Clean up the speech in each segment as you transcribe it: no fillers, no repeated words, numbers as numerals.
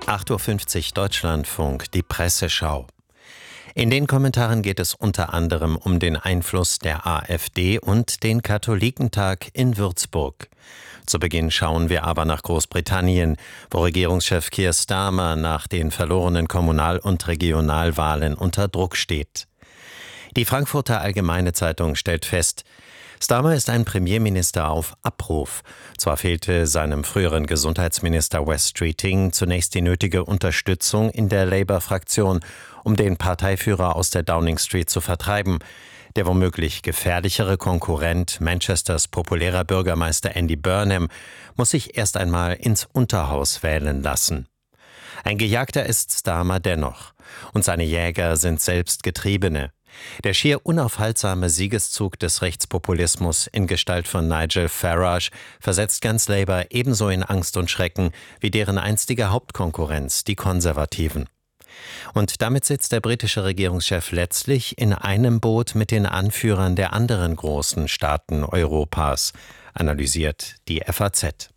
8:50 Uhr Deutschlandfunk, die Presseschau. In den Kommentaren geht es unter anderem um den Einfluss der AfD und den Katholikentag in Würzburg. Zu Beginn schauen wir aber nach Großbritannien, wo Regierungschef Keir Starmer nach den verlorenen Kommunal- und Regionalwahlen unter Druck steht. Die Frankfurter Allgemeine Zeitung stellt fest, Starmer ist ein Premierminister auf Abruf. Zwar fehlte seinem früheren Gesundheitsminister Wes Streeting zunächst die nötige Unterstützung in der Labour-Fraktion, um den Parteiführer aus der Downing Street zu vertreiben. Der womöglich gefährlichere Konkurrent, Manchesters populärer Bürgermeister Andy Burnham, muss sich erst einmal ins Unterhaus wählen lassen. Ein Gejagter ist Starmer dennoch. Und seine Jäger sind selbst Getriebene. Der schier unaufhaltsame Siegeszug des Rechtspopulismus in Gestalt von Nigel Farage versetzt ganz Labour ebenso in Angst und Schrecken wie deren einstige Hauptkonkurrenz, die Konservativen. Und damit sitzt der britische Regierungschef letztlich in einem Boot mit den Anführern der anderen großen Staaten Europas, analysiert die FAZ.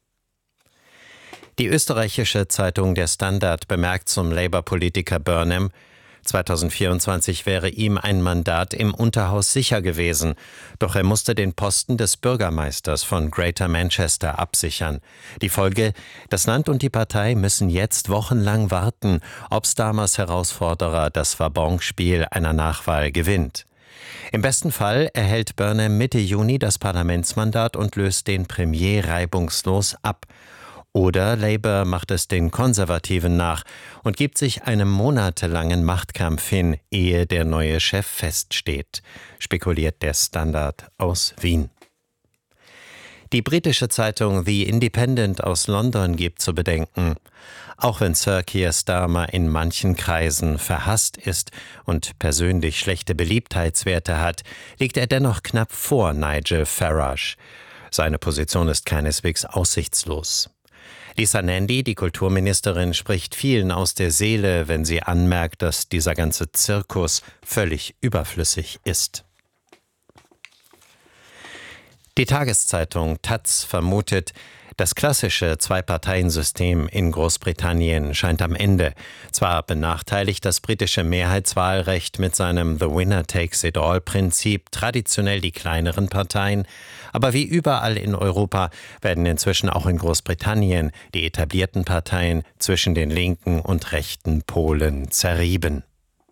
Die österreichische Zeitung Der Standard bemerkt zum Labour-Politiker Burnham, 2024 wäre ihm ein Mandat im Unterhaus sicher gewesen, doch er musste den Posten des Bürgermeisters von Greater Manchester absichern. Die Folge: Das Land und die Partei müssen jetzt wochenlang warten, ob Starmers Herausforderer das Wabonspiel einer Nachwahl gewinnt. Im besten Fall erhält Burnham Mitte Juni das Parlamentsmandat und löst den Premier reibungslos ab. Oder Labour macht es den Konservativen nach und gibt sich einem monatelangen Machtkampf hin, ehe der neue Chef feststeht, spekuliert der Standard aus Wien. Die britische Zeitung The Independent aus London gibt zu bedenken, auch wenn Sir Keir Starmer in manchen Kreisen verhasst ist und persönlich schlechte Beliebtheitswerte hat, liegt er dennoch knapp vor Nigel Farage. Seine Position ist keineswegs aussichtslos. Lisa Nandy, die Kulturministerin, spricht vielen aus der Seele, wenn sie anmerkt, dass dieser ganze Zirkus völlig überflüssig ist. Die Tageszeitung Taz vermutet, das klassische Zwei-Parteien-System in Großbritannien scheint am Ende. Zwar benachteiligt das britische Mehrheitswahlrecht mit seinem The-Winner-Takes-it-all-Prinzip traditionell die kleineren Parteien, aber wie überall in Europa werden inzwischen auch in Großbritannien die etablierten Parteien zwischen den linken und rechten Polen zerrieben.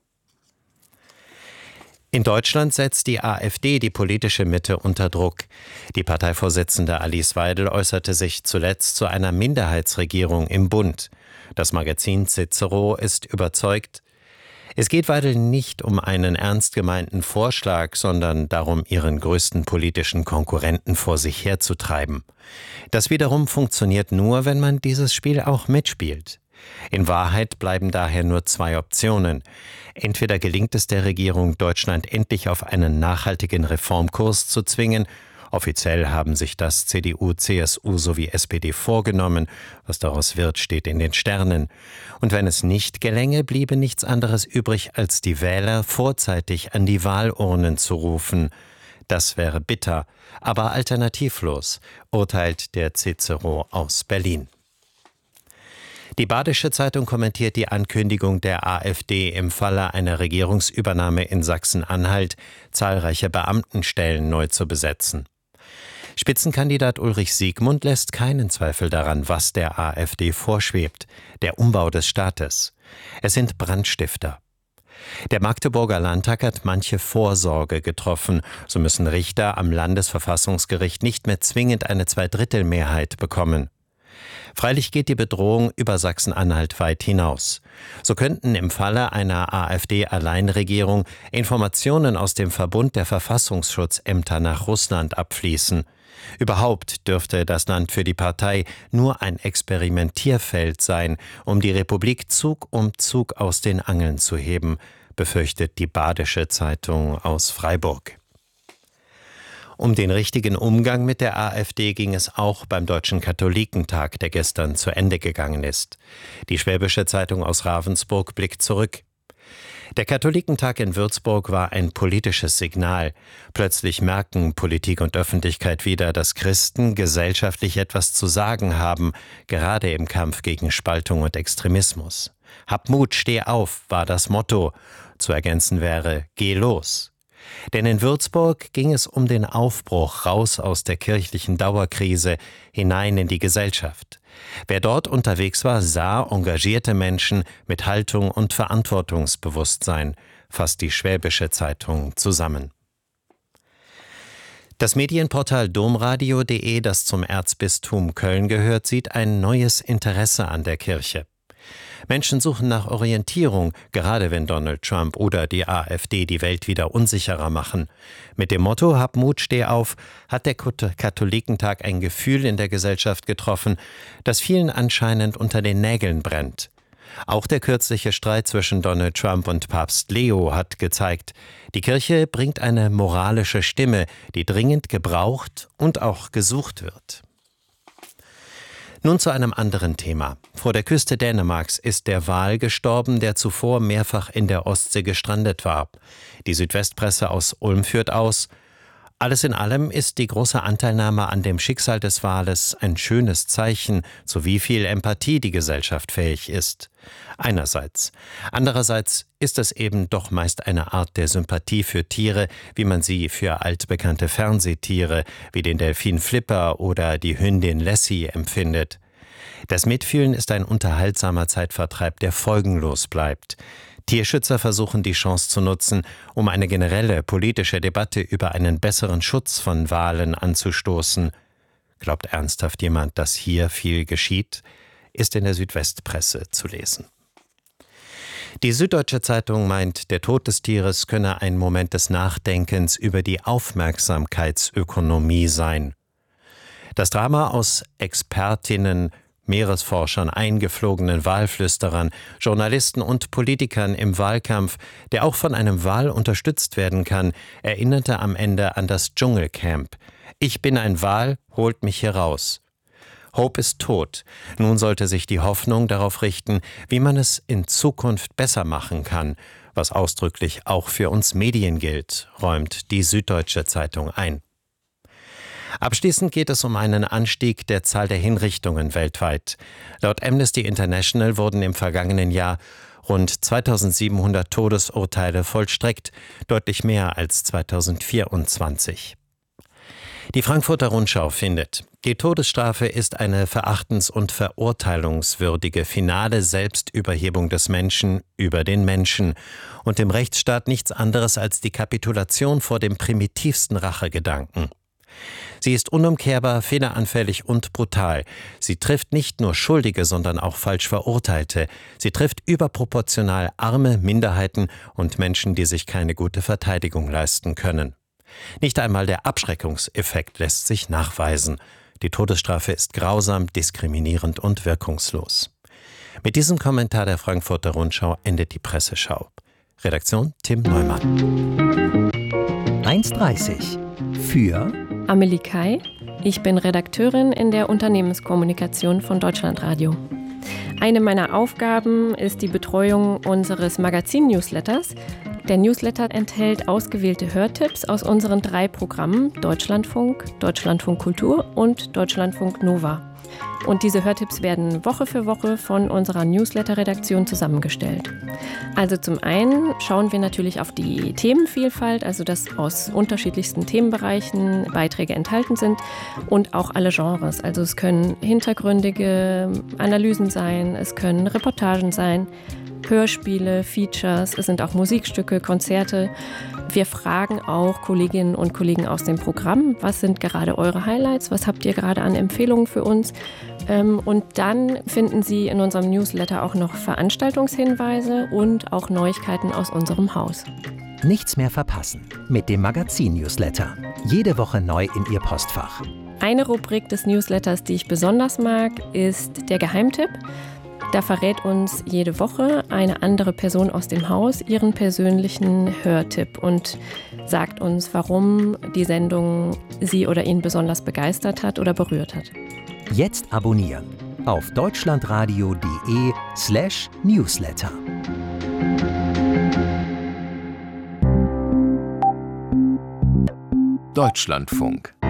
In Deutschland setzt die AfD die politische Mitte unter Druck. Die Parteivorsitzende Alice Weidel äußerte sich zuletzt zu einer Minderheitsregierung im Bund. Das Magazin Cicero ist überzeugt, es geht Weidel nicht um einen ernst gemeinten Vorschlag, sondern darum, ihren größten politischen Konkurrenten vor sich herzutreiben. Das wiederum funktioniert nur, wenn man dieses Spiel auch mitspielt. In Wahrheit bleiben daher nur zwei Optionen. Entweder gelingt es der Regierung, Deutschland endlich auf einen nachhaltigen Reformkurs zu zwingen. Offiziell haben sich das CDU, CSU sowie SPD vorgenommen. Was daraus wird, steht in den Sternen. Und wenn es nicht gelänge, bliebe nichts anderes übrig, als die Wähler vorzeitig an die Wahlurnen zu rufen. Das wäre bitter, aber alternativlos, urteilt der Cicero aus Berlin. Die Badische Zeitung kommentiert die Ankündigung der AfD, im Falle einer Regierungsübernahme in Sachsen-Anhalt zahlreiche Beamtenstellen neu zu besetzen. Spitzenkandidat Ulrich Siegmund lässt keinen Zweifel daran, was der AfD vorschwebt: der Umbau des Staates. Es sind Brandstifter. Der Magdeburger Landtag hat manche Vorsorge getroffen. So müssen Richter am Landesverfassungsgericht nicht mehr zwingend eine Zweidrittelmehrheit bekommen. Freilich geht die Bedrohung über Sachsen-Anhalt weit hinaus. So könnten im Falle einer AfD-Alleinregierung Informationen aus dem Verbund der Verfassungsschutzämter nach Russland abfließen. Überhaupt dürfte das Land für die Partei nur ein Experimentierfeld sein, um die Republik Zug um Zug aus den Angeln zu heben, befürchtet die Badische Zeitung aus Freiburg. Um den richtigen Umgang mit der AfD ging es auch beim Deutschen Katholikentag, der gestern zu Ende gegangen ist. Die Schwäbische Zeitung aus Ravensburg blickt zurück. Der Katholikentag in Würzburg war ein politisches Signal. Plötzlich merken Politik und Öffentlichkeit wieder, dass Christen gesellschaftlich etwas zu sagen haben, gerade im Kampf gegen Spaltung und Extremismus. Hab Mut, steh auf, war das Motto. Zu ergänzen wäre, geh los. Denn in Würzburg ging es um den Aufbruch raus aus der kirchlichen Dauerkrise hinein in die Gesellschaft. Wer dort unterwegs war, sah engagierte Menschen mit Haltung und Verantwortungsbewusstsein, fasst die Schwäbische Zeitung zusammen. Das Medienportal domradio.de, das zum Erzbistum Köln gehört, sieht ein neues Interesse an der Kirche. Menschen suchen nach Orientierung, gerade wenn Donald Trump oder die AfD die Welt wieder unsicherer machen. Mit dem Motto »Hab Mut, steh auf« hat der Katholikentag ein Gefühl in der Gesellschaft getroffen, das vielen anscheinend unter den Nägeln brennt. Auch der kürzliche Streit zwischen Donald Trump und Papst Leo hat gezeigt, die Kirche bringt eine moralische Stimme, die dringend gebraucht und auch gesucht wird. Nun zu einem anderen Thema. Vor der Küste Dänemarks ist der Wal gestorben, der zuvor mehrfach in der Ostsee gestrandet war. Die Südwestpresse aus Ulm führt aus: Alles in allem ist die große Anteilnahme an dem Schicksal des Wales ein schönes Zeichen, zu wie viel Empathie die Gesellschaft fähig ist. Einerseits. Andererseits ist es eben doch meist eine Art der Sympathie für Tiere, wie man sie für altbekannte Fernsehtiere wie den Delfin Flipper oder die Hündin Lassie empfindet. Das Mitfühlen ist ein unterhaltsamer Zeitvertreib, der folgenlos bleibt. Tierschützer versuchen die Chance zu nutzen, um eine generelle politische Debatte über einen besseren Schutz von Walen anzustoßen. Glaubt ernsthaft jemand, dass hier viel geschieht? Ist in der Südwestpresse zu lesen. Die Süddeutsche Zeitung meint, der Tod des Tieres könne ein Moment des Nachdenkens über die Aufmerksamkeitsökonomie sein. Das Drama aus Expertinnen, Meeresforschern, eingeflogenen Walflüsterern, Journalisten und Politikern im Wahlkampf, der auch von einem Wal unterstützt werden kann, erinnerte am Ende an das Dschungelcamp. Ich bin ein Wal, holt mich hier raus. Hope ist tot. Nun sollte sich die Hoffnung darauf richten, wie man es in Zukunft besser machen kann, was ausdrücklich auch für uns Medien gilt, räumt die Süddeutsche Zeitung ein. Abschließend geht es um einen Anstieg der Zahl der Hinrichtungen weltweit. Laut Amnesty International wurden im vergangenen Jahr rund 2700 Todesurteile vollstreckt, deutlich mehr als 2024. Die Frankfurter Rundschau findet, die Todesstrafe ist eine verachtens- und verurteilungswürdige finale Selbstüberhebung des Menschen über den Menschen und im Rechtsstaat nichts anderes als die Kapitulation vor dem primitivsten Rachegedanken. Sie ist unumkehrbar, fehleranfällig und brutal. Sie trifft nicht nur Schuldige, sondern auch falsch Verurteilte. Sie trifft überproportional arme Minderheiten und Menschen, die sich keine gute Verteidigung leisten können. Nicht einmal der Abschreckungseffekt lässt sich nachweisen. Die Todesstrafe ist grausam, diskriminierend und wirkungslos. Mit diesem Kommentar der Frankfurter Rundschau endet die Presseschau. Redaktion Tim Neumann. 1,30 für Amelie Kai. Ich bin Redakteurin in der Unternehmenskommunikation von Deutschlandradio. Eine meiner Aufgaben ist die Betreuung unseres Magazin-Newsletters. Der Newsletter enthält ausgewählte Hörtipps aus unseren 3 Programmen Deutschlandfunk, Deutschlandfunk Kultur und Deutschlandfunk Nova. Und diese Hörtipps werden Woche für Woche von unserer Newsletter-Redaktion zusammengestellt. Also zum einen schauen wir natürlich auf die Themenvielfalt, also dass aus unterschiedlichsten Themenbereichen Beiträge enthalten sind und auch alle Genres. Also es können hintergründige Analysen sein, es können Reportagen sein, Hörspiele, Features, es sind auch Musikstücke, Konzerte. Wir fragen auch Kolleginnen und Kollegen aus dem Programm, was sind gerade eure Highlights, was habt ihr gerade an Empfehlungen für uns? Und dann finden Sie in unserem Newsletter auch noch Veranstaltungshinweise und auch Neuigkeiten aus unserem Haus. Nichts mehr verpassen mit dem Magazin-Newsletter. Jede Woche neu in Ihr Postfach. Eine Rubrik des Newsletters, die ich besonders mag, ist der Geheimtipp. Da verrät uns jede Woche eine andere Person aus dem Haus ihren persönlichen Hörtipp und sagt uns, warum die Sendung sie oder ihn besonders begeistert hat oder berührt hat. Jetzt abonnieren auf deutschlandradio.de/newsletter. Deutschlandfunk.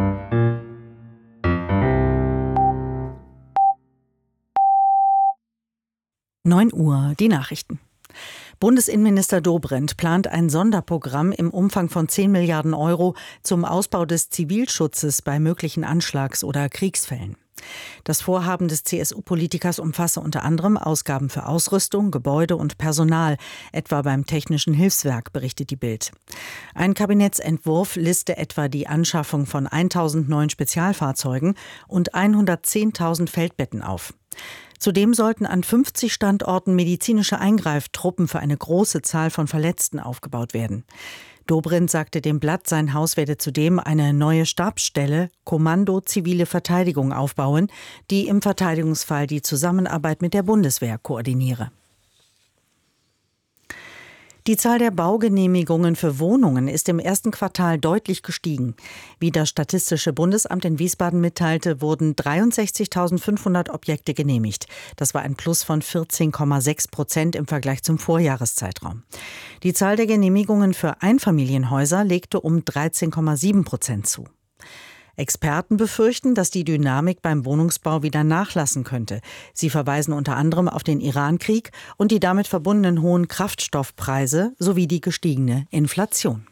Uhr, die Nachrichten. Bundesinnenminister Dobrindt plant ein Sonderprogramm im Umfang von 10 Milliarden Euro zum Ausbau des Zivilschutzes bei möglichen Anschlags- oder Kriegsfällen. Das Vorhaben des CSU-Politikers umfasse unter anderem Ausgaben für Ausrüstung, Gebäude und Personal, etwa beim Technischen Hilfswerk, berichtet die Bild. Ein Kabinettsentwurf liste etwa die Anschaffung von 1.000 neuen Spezialfahrzeugen und 110.000 Feldbetten auf. Zudem sollten an 50 Standorten medizinische Eingreiftruppen für eine große Zahl von Verletzten aufgebaut werden. Dobrindt sagte dem Blatt, sein Haus werde zudem eine neue Stabsstelle, Kommando Zivile Verteidigung, aufbauen, die im Verteidigungsfall die Zusammenarbeit mit der Bundeswehr koordiniere. Die Zahl der Baugenehmigungen für Wohnungen ist im ersten Quartal deutlich gestiegen. Wie das Statistische Bundesamt in Wiesbaden mitteilte, wurden 63.500 Objekte genehmigt. Das war ein Plus von 14,6% im Vergleich zum Vorjahreszeitraum. Die Zahl der Genehmigungen für Einfamilienhäuser legte um 13,7% zu. Experten befürchten, dass die Dynamik beim Wohnungsbau wieder nachlassen könnte. Sie verweisen unter anderem auf den Irankrieg und die damit verbundenen hohen Kraftstoffpreise sowie die gestiegene Inflation.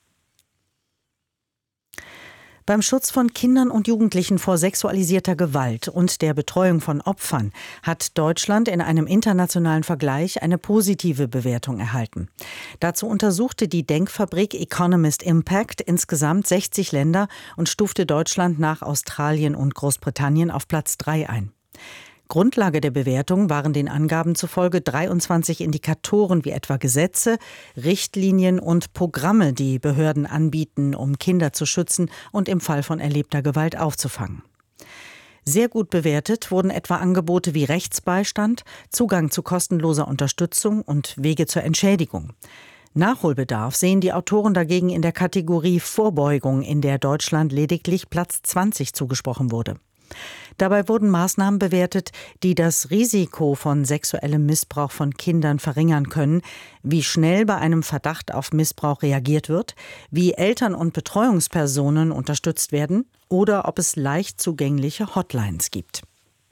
Beim Schutz von Kindern und Jugendlichen vor sexualisierter Gewalt und der Betreuung von Opfern hat Deutschland in einem internationalen Vergleich eine positive Bewertung erhalten. Dazu untersuchte die Denkfabrik Economist Impact insgesamt 60 Länder und stufte Deutschland nach Australien und Großbritannien auf Platz 3 ein. Grundlage der Bewertung waren den Angaben zufolge 23 Indikatoren wie etwa Gesetze, Richtlinien und Programme, die Behörden anbieten, um Kinder zu schützen und im Fall von erlebter Gewalt aufzufangen. Sehr gut bewertet wurden etwa Angebote wie Rechtsbeistand, Zugang zu kostenloser Unterstützung und Wege zur Entschädigung. Nachholbedarf sehen die Autoren dagegen in der Kategorie Vorbeugung, in der Deutschland lediglich Platz 20 zugesprochen wurde. Dabei wurden Maßnahmen bewertet, die das Risiko von sexuellem Missbrauch von Kindern verringern können, wie schnell bei einem Verdacht auf Missbrauch reagiert wird, wie Eltern und Betreuungspersonen unterstützt werden oder ob es leicht zugängliche Hotlines gibt.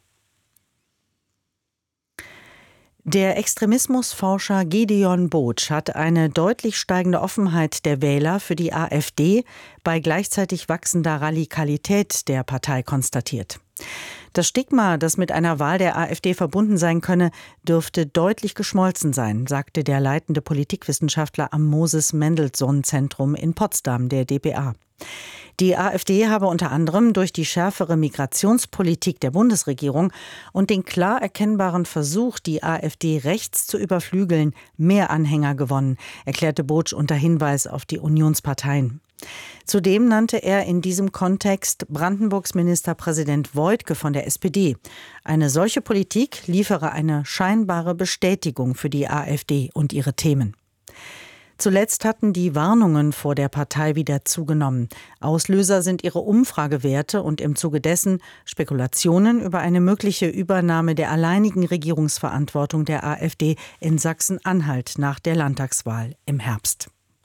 Der Extremismusforscher Gideon Botsch hat eine deutlich steigende Offenheit der Wähler für die AfD bei gleichzeitig wachsender Radikalität der Partei konstatiert. Das Stigma, das mit einer Wahl der AfD verbunden sein könne, dürfte deutlich geschmolzen sein, sagte der leitende Politikwissenschaftler am Moses-Mendelssohn-Zentrum in Potsdam, der dpa. Die AfD habe unter anderem durch die schärfere Migrationspolitik der Bundesregierung und den klar erkennbaren Versuch, die AfD rechts zu überflügeln, mehr Anhänger gewonnen, erklärte Botsch unter Hinweis auf die Unionsparteien. Zudem nannte er in diesem Kontext Brandenburgs Ministerpräsident Woidke von der SPD. Eine solche Politik liefere eine scheinbare Bestätigung für die AfD und ihre Themen. Zuletzt hatten die Warnungen vor der Partei wieder zugenommen. Auslöser sind ihre Umfragewerte und im Zuge dessen Spekulationen über eine mögliche Übernahme der alleinigen Regierungsverantwortung der AfD in Sachsen-Anhalt nach der Landtagswahl im Herbst.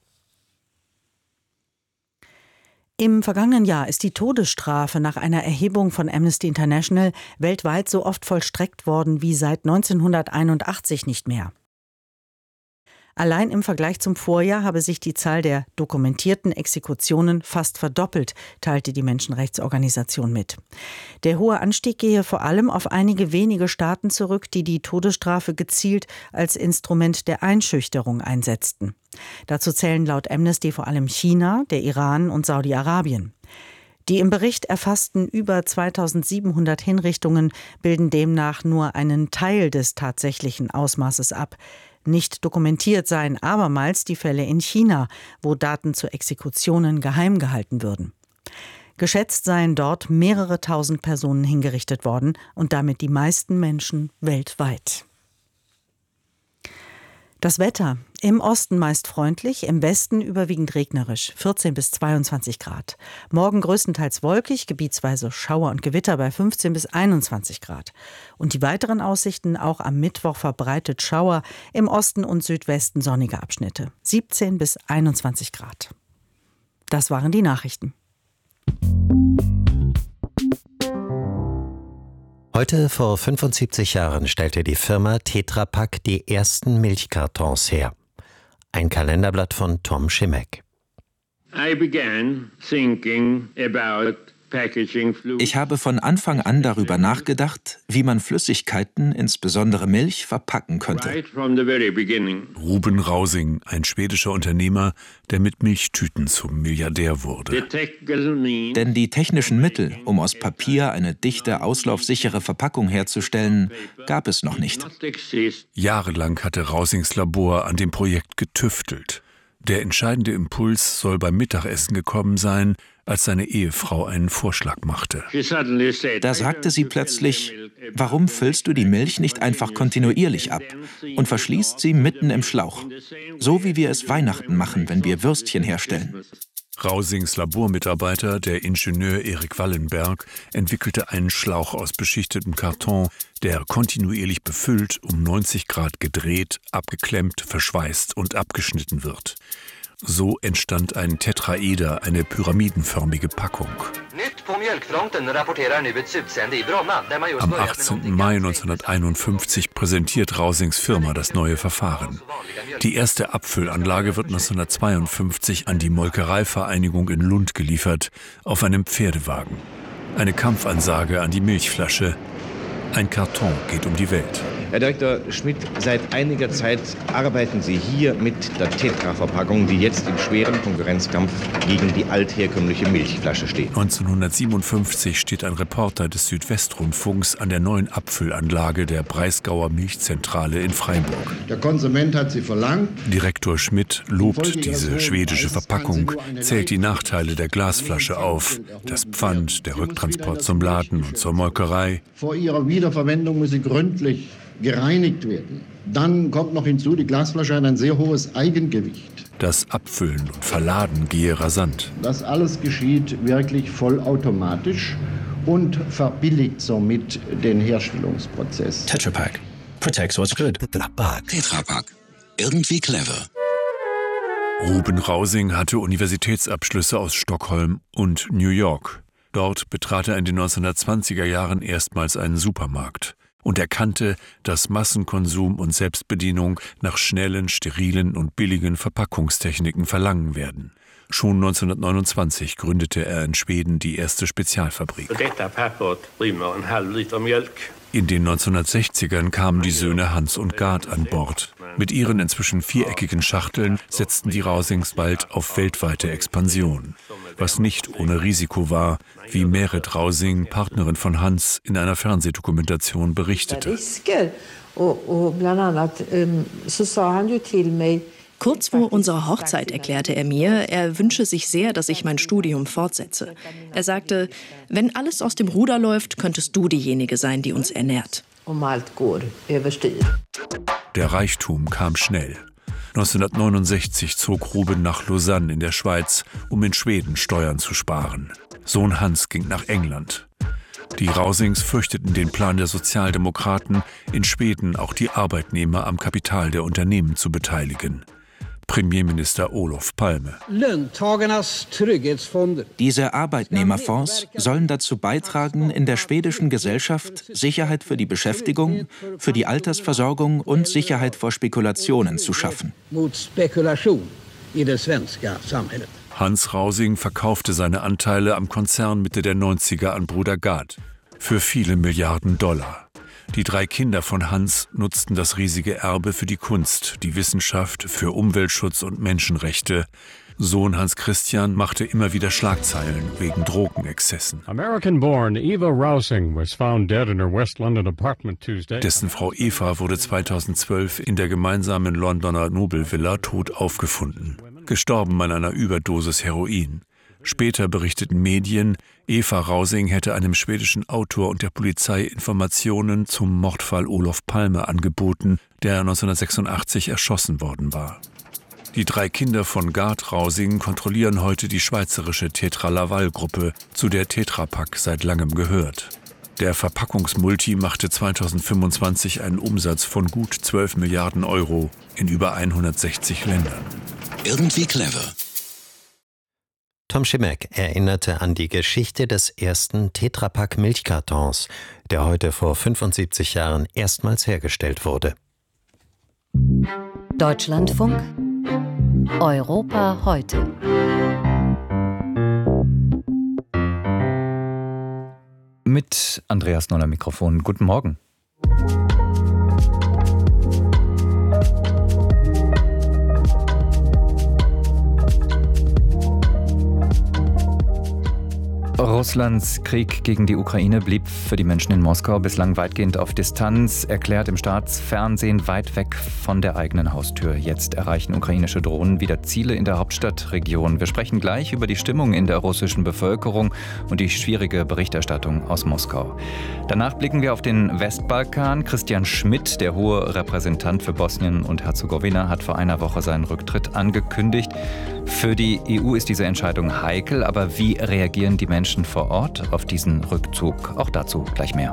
Im vergangenen Jahr ist die Todesstrafe nach einer Erhebung von Amnesty International weltweit so oft vollstreckt worden wie seit 1981 nicht mehr. Allein im Vergleich zum Vorjahr habe sich die Zahl der dokumentierten Exekutionen fast verdoppelt, teilte die Menschenrechtsorganisation mit. Der hohe Anstieg gehe vor allem auf einige wenige Staaten zurück, die die Todesstrafe gezielt als Instrument der Einschüchterung einsetzten. Dazu zählen laut Amnesty vor allem China, der Iran und Saudi-Arabien. Die im Bericht erfassten über 2700 Hinrichtungen bilden demnach nur einen Teil des tatsächlichen Ausmaßes ab. Nicht dokumentiert seien abermals die Fälle in China, wo Daten zu Exekutionen geheim gehalten würden. Geschätzt seien dort mehrere tausend Personen hingerichtet worden und damit die meisten Menschen weltweit. Das Wetter: im Osten meist freundlich, im Westen überwiegend regnerisch, 14 bis 22 Grad. Morgen größtenteils wolkig, gebietsweise Schauer und Gewitter bei 15 bis 21 Grad. Und die weiteren Aussichten: auch am Mittwoch verbreitet Schauer, im Osten und Südwesten sonnige Abschnitte, 17 bis 21 Grad. Das waren die Nachrichten. Heute vor 75 Jahren stellte die Firma Tetra Pak die ersten Milchkartons her. Ein Kalenderblatt von Tom Schimek. Ich habe von Anfang an darüber nachgedacht, wie man Flüssigkeiten, insbesondere Milch, verpacken könnte. Ruben Rausing, ein schwedischer Unternehmer, der mit Milchtüten zum Milliardär wurde. Denn die technischen Mittel, um aus Papier eine dichte, auslaufsichere Verpackung herzustellen, gab es noch nicht. Jahrelang hatte Rausings Labor an dem Projekt getüftelt. Der entscheidende Impuls soll beim Mittagessen gekommen sein, als seine Ehefrau einen Vorschlag machte. Da sagte sie plötzlich, warum füllst du die Milch nicht einfach kontinuierlich ab und verschließt sie mitten im Schlauch? So wie wir es Weihnachten machen, wenn wir Würstchen herstellen. Rausings Labormitarbeiter, der Ingenieur Erik Wallenberg, entwickelte einen Schlauch aus beschichtetem Karton, der kontinuierlich befüllt, um 90 Grad gedreht, abgeklemmt, verschweißt und abgeschnitten wird. So entstand ein Tetraeder, eine pyramidenförmige Packung. Am 18. Mai 1951 präsentiert Rausings Firma das neue Verfahren. Die erste Abfüllanlage wird 1952 an die Molkereivereinigung in Lund geliefert, auf einem Pferdewagen. Eine Kampfansage an die Milchflasche. Ein Karton geht um die Welt. Herr Direktor Schmidt, seit einiger Zeit arbeiten Sie hier mit der Tetra-Verpackung, die jetzt im schweren Konkurrenzkampf gegen die altherkömmliche Milchflasche steht. 1957 steht ein Reporter des Südwestrundfunks an der neuen Abfüllanlage der Breisgauer Milchzentrale in Freiburg. Der Konsument hat sie verlangt. Direktor Schmidt lobt diese schwedische Verpackung, zählt die Nachteile der Glasflasche auf, das Pfand, der Rücktransport zum Laden und zur Molkerei. Vor ihrer Wiederverwendung muss sie gründlich gereinigt werden. Dann kommt noch hinzu, die Glasflasche hat ein sehr hohes Eigengewicht. Das Abfüllen und Verladen gehe rasant. Das alles geschieht wirklich vollautomatisch und verbilligt somit den Herstellungsprozess. Tetra Pak. Protects what's good. Tetra Pak. Irgendwie clever. Ruben Rausing hatte Universitätsabschlüsse aus Stockholm und New York. Dort betrat er in den 1920er Jahren erstmals einen Supermarkt und erkannte, dass Massenkonsum und Selbstbedienung nach schnellen, sterilen und billigen Verpackungstechniken verlangen werden. Schon 1929 gründete er in Schweden die erste Spezialfabrik. In den 1960ern kamen die Söhne Hans und Gard an Bord. Mit ihren inzwischen viereckigen Schachteln setzten die Rausings bald auf weltweite Expansion. Was nicht ohne Risiko war, wie Meret Rausing, Partnerin von Hans, in einer Fernsehdokumentation berichtete. Kurz vor unserer Hochzeit erklärte er mir, er wünsche sich sehr, dass ich mein Studium fortsetze. Er sagte, wenn alles aus dem Ruder läuft, könntest du diejenige sein, die uns ernährt. Der Reichtum kam schnell. 1969 zog Ruben nach Lausanne in der Schweiz, um in Schweden Steuern zu sparen. Sohn Hans ging nach England. Die Rausings fürchteten den Plan der Sozialdemokraten, in Schweden auch die Arbeitnehmer am Kapital der Unternehmen zu beteiligen. Premierminister Olof Palme. Diese Arbeitnehmerfonds sollen dazu beitragen, in der schwedischen Gesellschaft Sicherheit für die Beschäftigung, für die Altersversorgung und Sicherheit vor Spekulationen zu schaffen. Hans Rausing verkaufte seine Anteile am Konzern Mitte der 90er an Bruder Gard für viele Milliarden Dollar. Die 3 Kinder von Hans nutzten das riesige Erbe für die Kunst, die Wissenschaft, für Umweltschutz und Menschenrechte. Sohn Hans Christian machte immer wieder Schlagzeilen wegen Drogenexzessen. Dessen Frau Eva wurde 2012 in der gemeinsamen Londoner Nobelvilla tot aufgefunden. Gestorben an einer Überdosis Heroin. Später berichteten Medien, Eva Rausing hätte einem schwedischen Autor und der Polizei Informationen zum Mordfall Olof Palme angeboten, der 1986 erschossen worden war. Die 3 Kinder von Gard Rausing kontrollieren heute die schweizerische Tetra Laval-Gruppe, zu der Tetra Pak seit langem gehört. Der Verpackungsmulti machte 2025 einen Umsatz von gut 12 Milliarden Euro in über 160 Ländern. Irgendwie clever. Tom Schimek erinnerte an die Geschichte des ersten Tetra-Pak Milchkartons, der heute vor 75 Jahren erstmals hergestellt wurde. Deutschlandfunk Europa heute. Mit Andreas Noller Mikrofon. Guten Morgen. Russlands Krieg gegen die Ukraine blieb für die Menschen in Moskau bislang weitgehend auf Distanz, erklärt im Staatsfernsehen, weit weg von der eigenen Haustür. Jetzt erreichen ukrainische Drohnen wieder Ziele in der Hauptstadtregion. Wir sprechen gleich über die Stimmung in der russischen Bevölkerung und die schwierige Berichterstattung aus Moskau. Danach blicken wir auf den Westbalkan. Christian Schmidt, der hohe Repräsentant für Bosnien und Herzegowina, hat vor einer Woche seinen Rücktritt angekündigt. Für die EU ist diese Entscheidung heikel, aber wie reagieren die Menschen vor Ort auf diesen Rückzug? Auch dazu gleich mehr.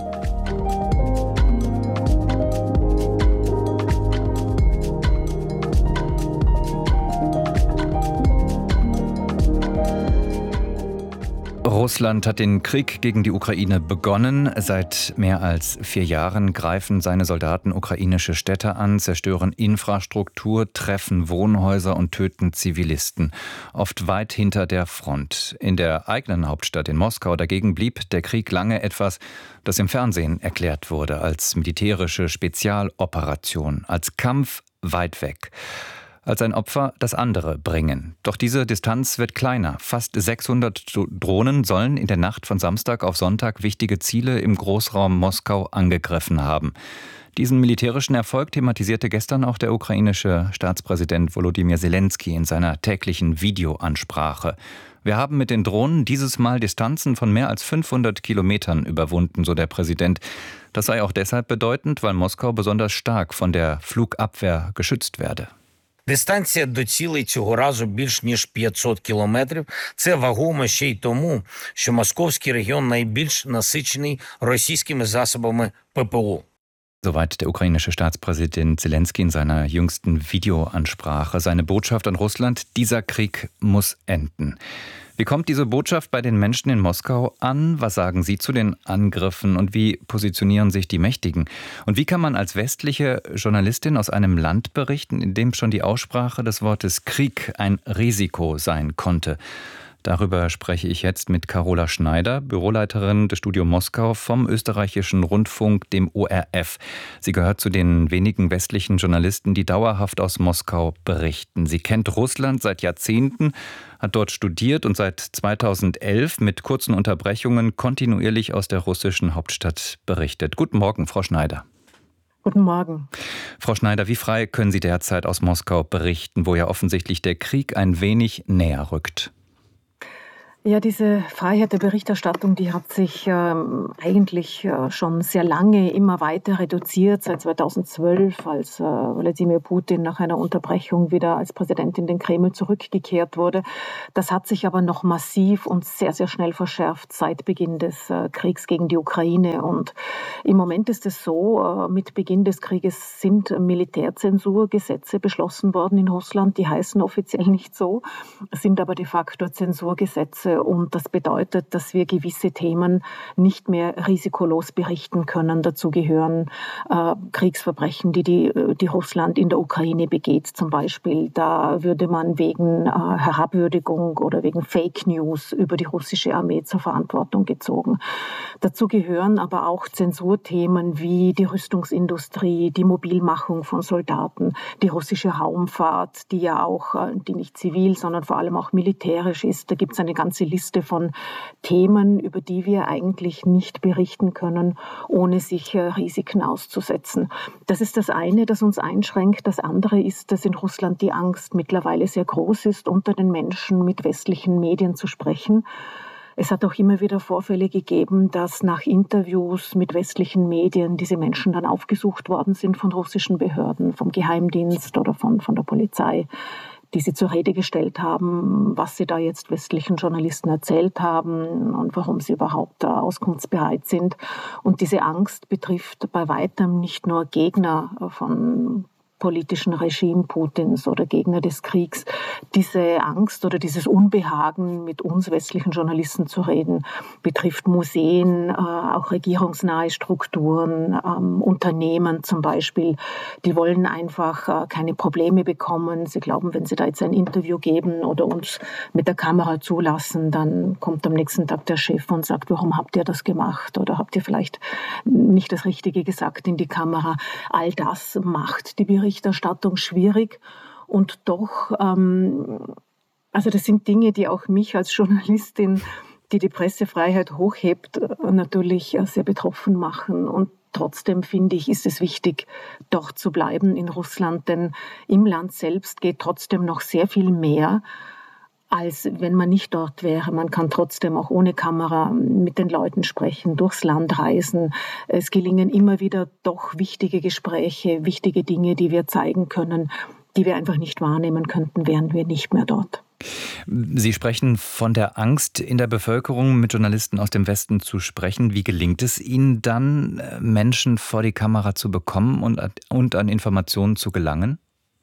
Russland hat den Krieg gegen die Ukraine begonnen. Seit mehr als 4 Jahren greifen seine Soldaten ukrainische Städte an, zerstören Infrastruktur, treffen Wohnhäuser und töten Zivilisten. Oft weit hinter der Front. In der eigenen Hauptstadt in Moskau dagegen blieb der Krieg lange etwas, das im Fernsehen erklärt wurde als militärische Spezialoperation, als Kampf weit weg. Als ein Opfer das andere bringen. Doch diese Distanz wird kleiner. Fast 600 Drohnen sollen in der Nacht von Samstag auf Sonntag wichtige Ziele im Großraum Moskau angegriffen haben. Diesen militärischen Erfolg thematisierte gestern auch der ukrainische Staatspräsident Volodymyr Zelensky in seiner täglichen Videoansprache. Wir haben mit den Drohnen dieses Mal Distanzen von mehr als 500 Kilometern überwunden, so der Präsident. Das sei auch deshalb bedeutend, weil Moskau besonders stark von der Flugabwehr geschützt werde. Дистанція до цілей цього разу більш ніж 500 кілометрів. Це вагомо ще й тому, що Московський регіон найбільш насичений російськими засобами ППО. Soweit der ukrainische Staatspräsident Zelensky in seiner jüngsten Videoansprache. Seine Botschaft an Russland: Dieser Krieg muss enden. Wie kommt diese Botschaft bei den Menschen in Moskau an? Was sagen sie zu den Angriffen und wie positionieren sich die Mächtigen? Und wie kann man als westliche Journalistin aus einem Land berichten, in dem schon die Aussprache des Wortes Krieg ein Risiko sein konnte? Darüber spreche ich jetzt mit Carola Schneider, Büroleiterin des Studio Moskau vom österreichischen Rundfunk, dem ORF. Sie gehört zu den wenigen westlichen Journalisten, die dauerhaft aus Moskau berichten. Sie kennt Russland seit Jahrzehnten, hat dort studiert und seit 2011 mit kurzen Unterbrechungen kontinuierlich aus der russischen Hauptstadt berichtet. Guten Morgen, Frau Schneider. Guten Morgen. Frau Schneider, wie frei können Sie derzeit aus Moskau berichten, wo ja offensichtlich der Krieg ein wenig näher rückt? Ja, diese Freiheit der Berichterstattung, die hat sich eigentlich schon sehr lange immer weiter reduziert. Seit 2012, als Wladimir Putin nach einer Unterbrechung wieder als Präsident in den Kreml zurückgekehrt wurde. Das hat sich aber noch massiv und sehr, sehr schnell verschärft seit Beginn des Kriegs gegen die Ukraine. Und im Moment ist es so, mit Beginn des Krieges sind Militärzensurgesetze beschlossen worden in Russland. Die heißen offiziell nicht so, sind aber de facto Zensurgesetze. Und das bedeutet, dass wir gewisse Themen nicht mehr risikolos berichten können. Dazu gehören Kriegsverbrechen, die Russland in der Ukraine begeht zum Beispiel. Da würde man wegen Herabwürdigung oder wegen Fake News über die russische Armee zur Verantwortung gezogen. Dazu gehören aber auch Zensurthemen wie die Rüstungsindustrie, die Mobilmachung von Soldaten, die russische Raumfahrt, die ja auch, die nicht zivil, sondern vor allem auch militärisch ist. Da gibt es eine ganze Liste von Themen, über die wir eigentlich nicht berichten können, ohne sich Risiken auszusetzen. Das ist das eine, das uns einschränkt. Das andere ist, dass in Russland die Angst mittlerweile sehr groß ist, unter den Menschen mit westlichen Medien zu sprechen. Es hat auch immer wieder Vorfälle gegeben, dass nach Interviews mit westlichen Medien diese Menschen dann aufgesucht worden sind von russischen Behörden, vom Geheimdienst oder von der Polizei, die sie zur Rede gestellt haben, was sie da jetzt westlichen Journalisten erzählt haben und warum sie überhaupt auskunftsbereit sind. Und diese Angst betrifft bei weitem nicht nur Gegner von politischen Regime Putins oder Gegner des Kriegs, diese Angst oder dieses Unbehagen, mit uns westlichen Journalisten zu reden, betrifft Museen, auch regierungsnahe Strukturen, Unternehmen zum Beispiel. Die wollen einfach keine Probleme bekommen. Sie glauben, wenn sie da jetzt ein Interview geben oder uns mit der Kamera zulassen, dann kommt am nächsten Tag der Chef und sagt, warum habt ihr das gemacht? Oder habt ihr vielleicht nicht das Richtige gesagt in die Kamera? All das macht die Berichterstattung schwierig. Und doch, also das sind Dinge, die auch mich als Journalistin, die die Pressefreiheit hochhebt, natürlich sehr betroffen machen. Und trotzdem finde ich, ist es wichtig, dort zu bleiben in Russland, denn im Land selbst geht trotzdem noch sehr viel mehr, als wenn man nicht dort wäre. Man kann trotzdem auch ohne Kamera mit den Leuten sprechen, durchs Land reisen. Es gelingen immer wieder doch wichtige Gespräche, wichtige Dinge, die wir zeigen können, die wir einfach nicht wahrnehmen könnten, wären wir nicht mehr dort. Sie sprechen von der Angst in der Bevölkerung, mit Journalisten aus dem Westen zu sprechen. Wie gelingt es Ihnen dann, Menschen vor die Kamera zu bekommen und an Informationen zu gelangen?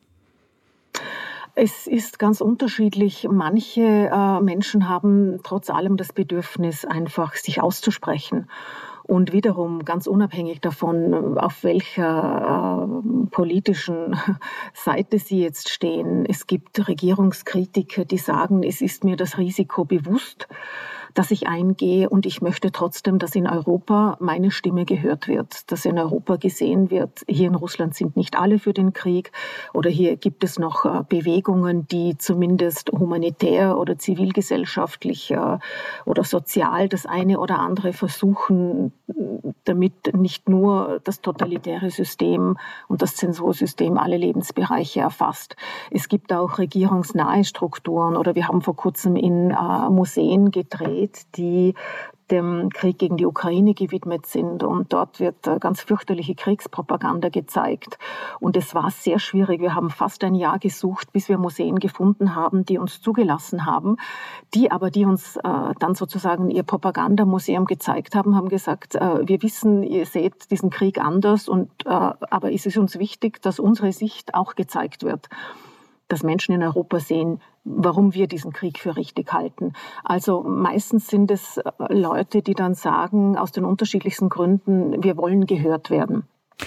Es ist ganz unterschiedlich. Manche Menschen haben trotz allem das Bedürfnis, einfach sich auszusprechen. Und wiederum, ganz unabhängig davon, auf welcher politischen Seite sie jetzt stehen, es gibt Regierungskritiker, die sagen, es ist mir das Risiko bewusst, dass ich eingehe und ich möchte trotzdem, dass in Europa meine Stimme gehört wird, dass in Europa gesehen wird, hier in Russland sind nicht alle für den Krieg oder hier gibt es noch Bewegungen, die zumindest humanitär oder zivilgesellschaftlich oder sozial das eine oder andere versuchen, damit nicht nur das totalitäre System und das Zensursystem alle Lebensbereiche erfasst. Es gibt auch regierungsnahe Strukturen oder wir haben vor kurzem in Museen gedreht, die dem Krieg gegen die Ukraine gewidmet sind. Und dort wird ganz fürchterliche Kriegspropaganda gezeigt. Und es war sehr schwierig. Wir haben fast ein Jahr gesucht, bis wir Museen gefunden haben, die uns zugelassen haben, die uns dann sozusagen ihr Propagandamuseum gezeigt haben, haben gesagt, wir wissen, ihr seht diesen Krieg anders, aber es ist uns wichtig, dass unsere Sicht auch gezeigt wird, dass Menschen in Europa sehen, warum wir diesen Krieg für richtig halten. Also meistens sind es Leute, die dann sagen, aus den unterschiedlichsten Gründen, wir wollen gehört werden.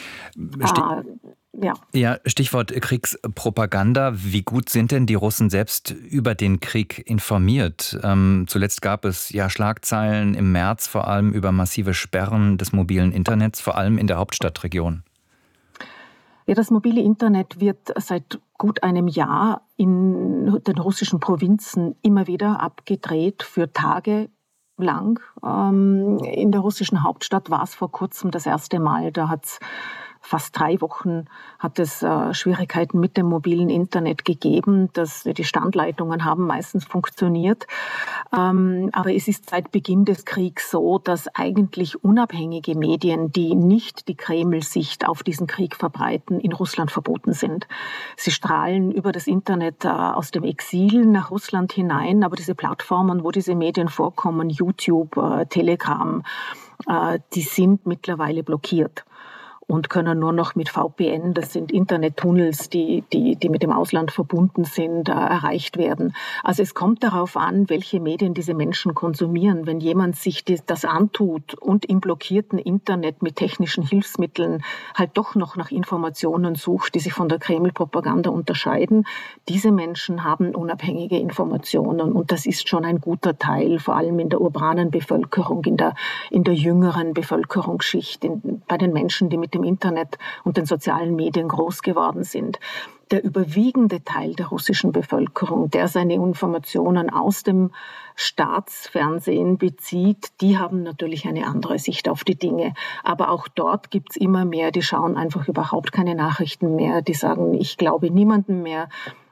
Ja, Stichwort Kriegspropaganda. Wie gut sind denn die Russen selbst über den Krieg informiert? Zuletzt gab es ja Schlagzeilen im März vor allem über massive Sperren des mobilen Internets, vor allem in der Hauptstadtregion. Ja, das mobile Internet wird seit gut einem Jahr in den russischen Provinzen immer wieder abgedreht für Tage lang. In der russischen Hauptstadt war es vor kurzem das erste Mal. Da hat es fast 3 Wochen hat es Schwierigkeiten mit dem mobilen Internet gegeben. Die Standleitungen haben meistens funktioniert. Aber es ist seit Beginn des Kriegs so, dass eigentlich unabhängige Medien, die nicht die Kreml-Sicht auf diesen Krieg verbreiten, in Russland verboten sind. Sie strahlen über das Internet aus dem Exil nach Russland hinein, aber diese Plattformen, wo diese Medien vorkommen, YouTube, Telegram, die sind mittlerweile blockiert und können nur noch mit VPN, das sind Internettunnels, die mit dem Ausland verbunden sind, erreicht werden. Also es kommt darauf an, welche Medien diese Menschen konsumieren. Wenn jemand sich das antut und im blockierten Internet mit technischen Hilfsmitteln halt doch noch nach Informationen sucht, die sich von der Kreml-Propaganda unterscheiden, diese Menschen haben unabhängige Informationen und das ist schon ein guter Teil, vor allem in der urbanen Bevölkerung, in der jüngeren Bevölkerungsschicht, bei den Menschen, die mit dem Internet und den sozialen Medien groß geworden sind. Der überwiegende Teil der russischen Bevölkerung, der seine Informationen aus dem Staatsfernsehen bezieht, die haben natürlich eine andere Sicht auf die Dinge. Aber auch dort gibt es immer mehr, die schauen einfach überhaupt keine Nachrichten mehr, die sagen, ich glaube niemandem mehr.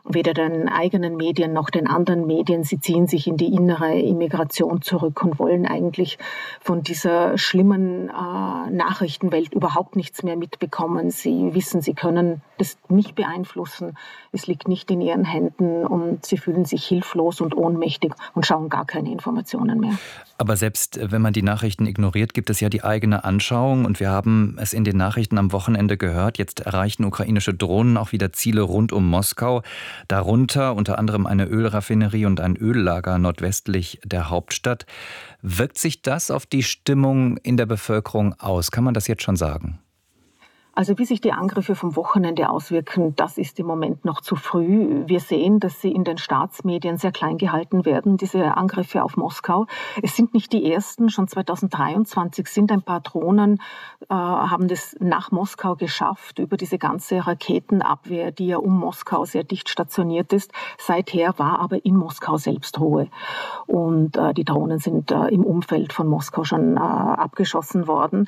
weder den eigenen Medien noch den anderen Medien. Sie ziehen sich in die innere Immigration zurück und wollen eigentlich von dieser schlimmen Nachrichtenwelt überhaupt nichts mehr mitbekommen. Sie wissen, sie können das nicht beeinflussen. Es liegt nicht in ihren Händen und sie fühlen sich hilflos und ohnmächtig und schauen gar keine Informationen mehr. Aber selbst wenn man die Nachrichten ignoriert, gibt es ja die eigene Anschauung. Und wir haben es in den Nachrichten am Wochenende gehört. Jetzt erreichen ukrainische Drohnen auch wieder Ziele rund um Moskau. Darunter unter anderem eine Ölraffinerie und ein Öllager nordwestlich der Hauptstadt. Wirkt sich das auf die Stimmung in der Bevölkerung aus? Kann man das jetzt schon sagen? Also wie sich die Angriffe vom Wochenende auswirken, das ist im Moment noch zu früh. Wir sehen, dass sie in den Staatsmedien sehr klein gehalten werden, diese Angriffe auf Moskau. Es sind nicht die ersten. Schon 2023 sind ein paar Drohnen, haben das nach Moskau geschafft, über diese ganze Raketenabwehr, die ja um Moskau sehr dicht stationiert ist. Seither war aber in Moskau selbst Ruhe. Und die Drohnen sind im Umfeld von Moskau schon abgeschossen worden.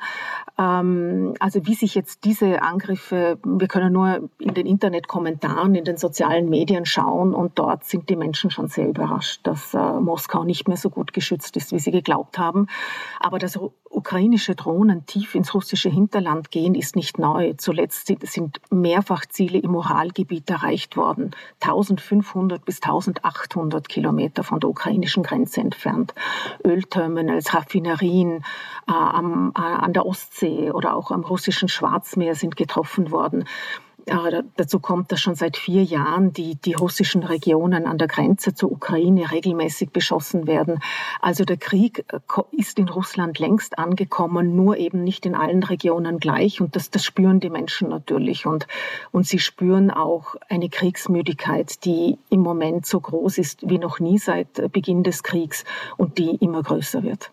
Also wie sich jetzt diese Angriffe, wir können nur in den Internetkommentaren, in den sozialen Medien schauen und dort sind die Menschen schon sehr überrascht, dass Moskau nicht mehr so gut geschützt ist, wie sie geglaubt haben. Aber dass ukrainische Drohnen tief ins russische Hinterland gehen, ist nicht neu. Zuletzt sind mehrfach Ziele im Uralgebiet erreicht worden, 1500 bis 1800 Kilometer von der ukrainischen Grenze entfernt. Ölterminals, Raffinerien an der Ostsee oder auch am russischen Schwarzmeer sind getroffen worden. Dazu kommt, dass schon seit 4 Jahren die russischen Regionen an der Grenze zur Ukraine regelmäßig beschossen werden. Also der Krieg ist in Russland längst angekommen, nur eben nicht in allen Regionen gleich. Und das spüren die Menschen natürlich. Und sie spüren auch eine Kriegsmüdigkeit, die im Moment so groß ist wie noch nie seit Beginn des Kriegs und die immer größer wird.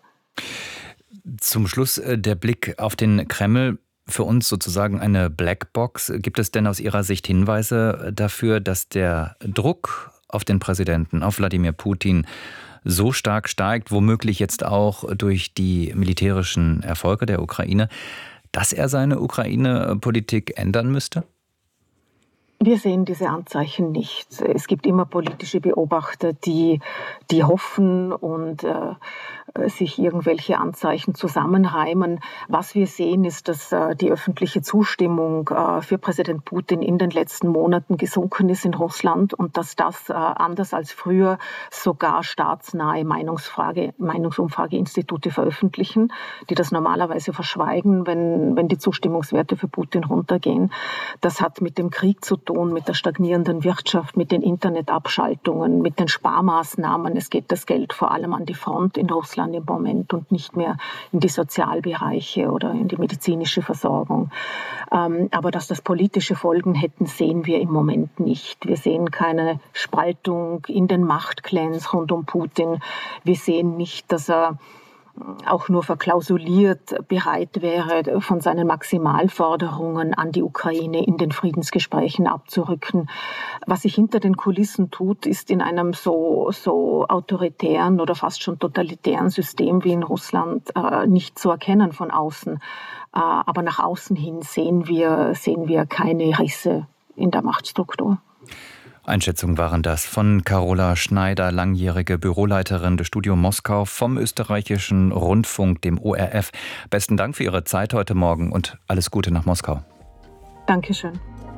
Zum Schluss der Blick auf den Kreml. Für uns sozusagen eine Blackbox. Gibt es denn aus Ihrer Sicht Hinweise dafür, dass der Druck auf den Präsidenten, auf Wladimir Putin, so stark steigt, womöglich jetzt auch durch die militärischen Erfolge der Ukraine, dass er seine Ukraine-Politik ändern müsste? Wir sehen diese Anzeichen nicht. Es gibt immer politische Beobachter, die hoffen und sich irgendwelche Anzeichen zusammenreimen. Was wir sehen, ist, dass die öffentliche Zustimmung für Präsident Putin in den letzten Monaten gesunken ist in Russland und dass das anders als früher sogar staatsnahe Meinungsumfrageinstitute veröffentlichen, die das normalerweise verschweigen, wenn die Zustimmungswerte für Putin runtergehen. Das hat mit dem Krieg zu tun, mit der stagnierenden Wirtschaft, mit den Internetabschaltungen, mit den Sparmaßnahmen. Es geht das Geld vor allem an die Front in Russland im Moment und nicht mehr in die Sozialbereiche oder in die medizinische Versorgung. Aber dass das politische Folgen hätten, sehen wir im Moment nicht. Wir sehen keine Spaltung in den Machtclans rund um Putin. Wir sehen nicht, dass er auch nur verklausuliert bereit wäre, von seinen Maximalforderungen an die Ukraine in den Friedensgesprächen abzurücken. Was sich hinter den Kulissen tut, ist in einem so autoritären oder fast schon totalitären System wie in Russland nicht zu erkennen von außen. Aber nach außen hin sehen wir keine Risse in der Machtstruktur. Einschätzungen waren das von Carola Schneider, langjährige Büroleiterin des Studio Moskau vom Österreichischen Rundfunk, dem ORF. Besten Dank für Ihre Zeit heute Morgen und alles Gute nach Moskau. Dankeschön.